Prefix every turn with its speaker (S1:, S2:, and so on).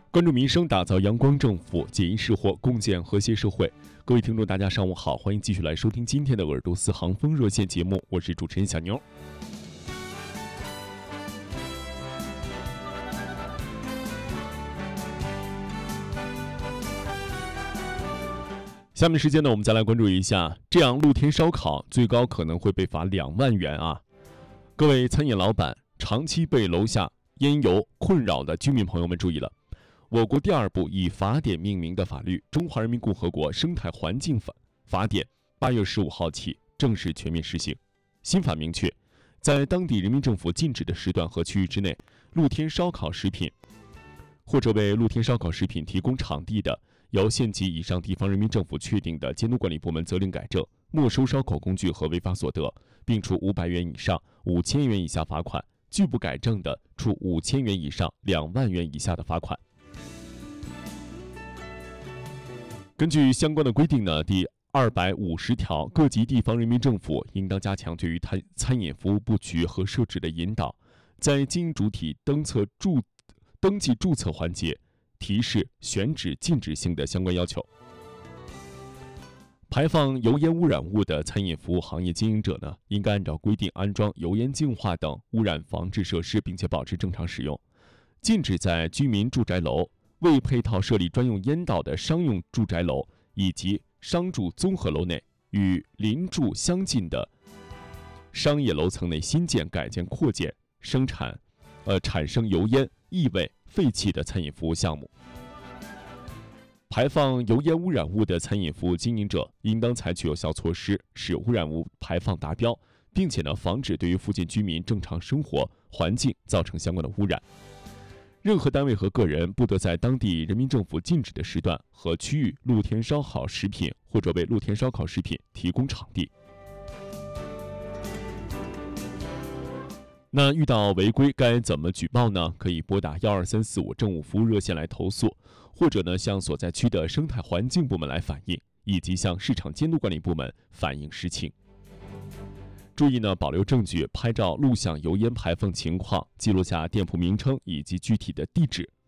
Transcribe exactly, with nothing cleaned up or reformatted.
S1: 关注民生，打造阳光政府，解疑释惑，共建和谐社会。各位听众，大家上午好，欢迎继续来收听今天的耳朵四行风热线节目，我是主持人小妞。下面时间呢，我们再来关注一下，这样露天烧烤最高可能会被罚两万元啊！各位餐饮老板，长期被楼下烟油困扰的居民朋友们注意了。我国第二部以法典命名的法律《中华人民共和国生态环境法》法典八月十五号起正式全面实行。新法明确，在当地人民政府禁止的时段和区域之内，露天烧烤食品或者为露天烧烤食品提供场地的，由县级以上地方人民政府确定的监督管理部门责令改正，没收烧烤工具和违法所得，并处五百元以上五千元以下罚款；拒不改正的，处五千元以上两万元以下的罚款。根据相关的规定呢，第二百五十条，各级地方人民政府应当加强对于餐餐饮服务布局和设置的引导，在经营主体登册注登记注册环节提示选址禁止性的相关要求。排放油烟污染物的餐饮服务行业经营者呢，应该按照规定安装油烟净化等污染防治设施，并且保持正常使用。禁止在居民住宅楼、未配套设立专用烟道的商用住宅楼以及商住综合楼内与邻住相近的商业楼层内新建、改建、扩建、生产、呃产生油烟、异味、废气的餐饮服务项目。排放油烟污染物的餐饮服务经营者应当采取有效措施，使污染物排放达标，并且呢，防止对于附近居民正常生活环境造成相关的污染。任何单位和个人不得在当地人民政府禁止的时段和区域露天烧烤食品或者为露天烧烤食品提供场地。那遇到违规该怎么举报呢？可以拨打幺二三四五政务服务热线来投诉，或者呢向所在区的生态环境部门来反映，以及向市场监督管理部门反映实情。注意呢，保留证据，拍照录像油烟排放情况，记录下店铺名称以及具体的地址，